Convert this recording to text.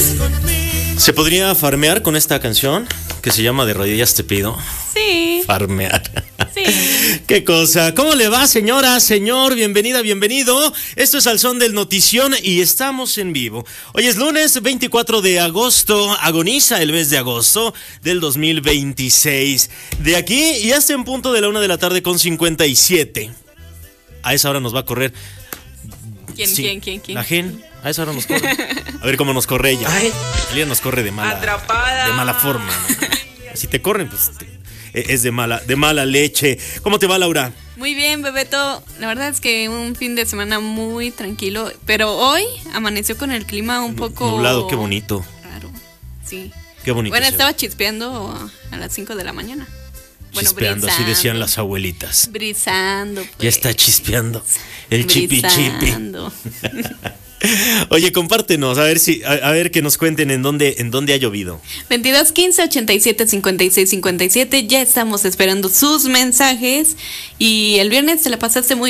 ¿Se podría farmear con esta canción que se llama De rodillas te pido? Sí. Farmear. Sí. ¿Qué cosa? ¿Cómo le va, señora, señor? Bienvenida, bienvenido. Esto es Al Son del Notición y estamos en vivo. Hoy es lunes 24 de agosto. Agoniza el mes de agosto del 2026. De aquí y hasta en punto de la 1 de la tarde con 57. A esa hora nos va a correr. ¿Quién? La Gen. A esa hora nos corre. A ver cómo nos corre ella. Ella nos corre de mala. Atrapada. De mala forma. Si te corren, pues es de mala leche. ¿Cómo te va, Laura? Muy bien, Bebeto. La verdad es que un fin de semana muy tranquilo. Pero hoy amaneció con el clima un poco nublado, qué bonito. Raro. Sí. Qué bonito. Bueno, estaba chispeando a las 5 de la mañana. Bueno, chispeando, así decían las abuelitas. Brisando. Pues. Ya está chispeando. El chipi. Oye, compártenos, a ver que nos cuenten en dónde ha llovido. 22 15 87 56 57. Ya estamos esperando sus mensajes. Y el viernes te la pasaste muy